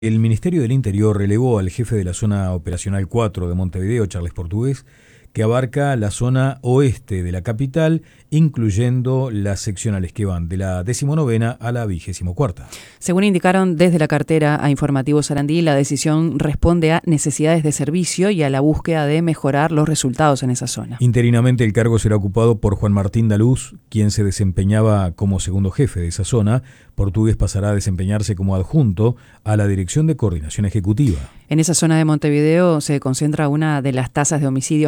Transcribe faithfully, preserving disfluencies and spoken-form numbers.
El Ministerio del Interior relevó al jefe de la Zona Operacional cuatro de Montevideo, Charles Portugués, que abarca la zona oeste de la capital, incluyendo las seccionales que van de la decimonovena a la vigésimo cuarta. Según indicaron desde la cartera a Informativo Sarandí, la decisión responde a necesidades de servicio y a la búsqueda de mejorar los resultados en esa zona. Interinamente el cargo será ocupado por Juan Martín Daluz, quien se desempeñaba como segundo jefe de esa zona. Portugués pasará a desempeñarse como adjunto a la Dirección de Coordinación Ejecutiva. En esa zona de Montevideo se concentra una de las tasas de homicidio